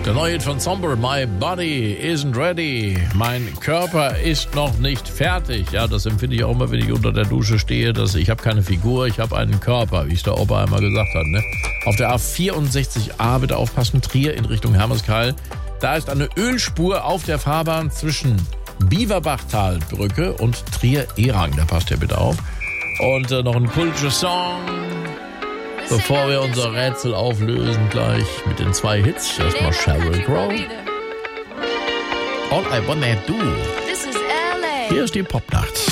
Der neue Hit von Somber, My Body Isn't Ready. Mein Körper ist noch nicht fertig. Ja, das empfinde ich auch immer, wenn ich unter der Dusche stehe, dass ich habe keine Figur, ich habe einen Körper, wie es der Opa einmal gesagt hat. Ne? Auf der A64a, bitte aufpassen, Trier in Richtung Hermeskeil. Da ist eine Ölspur auf der Fahrbahn zwischen Biewerbachtalbrücke und Trier-Erang. Da passt ihr bitte auf. Und noch ein kultischer Song, bevor wir unser Rätsel auflösen, gleich mit den 2 Hits. Erstmal Sheryl Crow. All I Wanna Do. Hier ist die Popnacht.